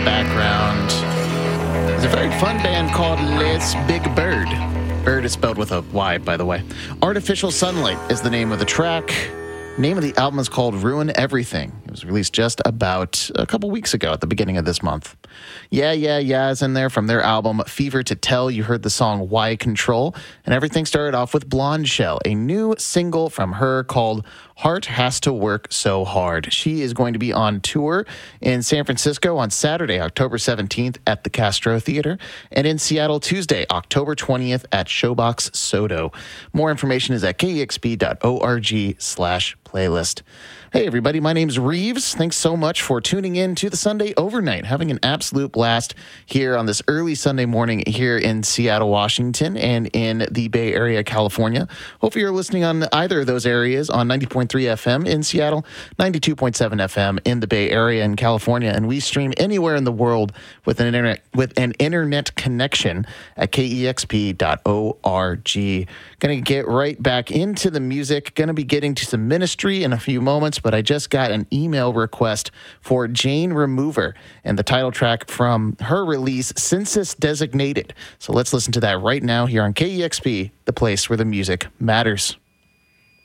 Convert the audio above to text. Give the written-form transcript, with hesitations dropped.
background is a very fun band called Les Big Bird. Bird is spelled with a Y, by the way. Artificial Sunlight is the name of the track. Name of the album is called Ruin Everything. It was released just about a couple weeks ago at the beginning of this month. Yeah is in there from their album Fever to Tell. You heard the song Why Control, and everything started off with Blonde Shell, a new single from her called Heart Has to Work So Hard. She is going to be on tour in San Francisco on Saturday, October 17th at the Castro Theater, and in Seattle Tuesday, October 20th at Showbox Sodo. More information is at kexp.org/playlist. Hey, everybody, my name's Reeves. Thanks so much for tuning in to the Sunday Overnight, having an absolute blast here on this early Sunday morning here in Seattle, Washington, and in the Bay Area, California. Hopefully you're listening on either of those areas on 90.3 FM in Seattle, 92.7 FM in the Bay Area in California, and we stream anywhere in the world with an internet connection at kexp.org. Going to get right back into the music. Going to be getting to some ministry in a few moments, but I just got an email request for Jane Remover and the title track from her release, Census Designated. So let's listen to that right now here on KEXP, the place where the music matters.